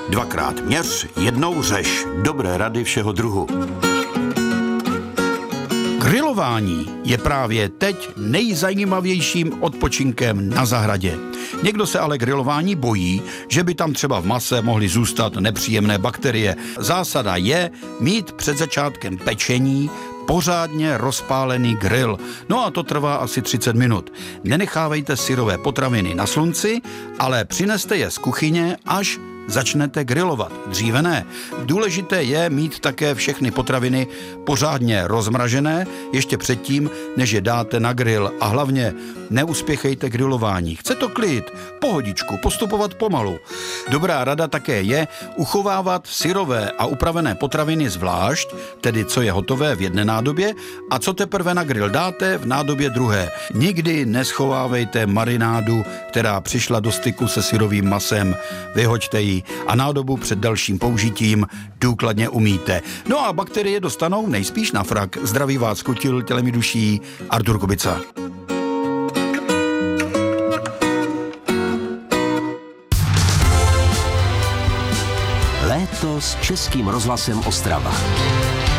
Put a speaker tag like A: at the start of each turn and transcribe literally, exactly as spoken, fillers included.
A: Dvakrát měř, jednou řeš. Dobré rady všeho druhu. Grilování je právě teď nejzajímavějším odpočinkem na zahradě. Někdo se ale grilování bojí, že by tam třeba v mase mohly zůstat nepříjemné bakterie. Zásada je mít před začátkem pečení pořádně rozpálený grill. No a to trvá asi třicet minut. Nenechávejte syrové potraviny na slunci, ale přineste je z kuchyně, až začnete grilovat. Dříve ne. Důležité je mít také všechny potraviny pořádně rozmražené ještě předtím, než je dáte na grill. A hlavně neuspěchejte grilování. Chce to klid, pohodičku, postupovat pomalu. Dobrá rada také je uchovávat syrové a upravené potraviny zvlášť, tedy co je hotové v jedné nádobě a co teprve na grill dáte v nádobě druhé. Nikdy neschovávejte marinádu, která přišla do styku se syrovým masem. Vyhoďte ji a nádobu před dalším použitím důkladně umýjte. No a bakterie dostanou nejspíš na frak. Zdraví vás kutil tělem i duší Artur Kubica.
B: Léto s Českým rozhlasem Ostrava.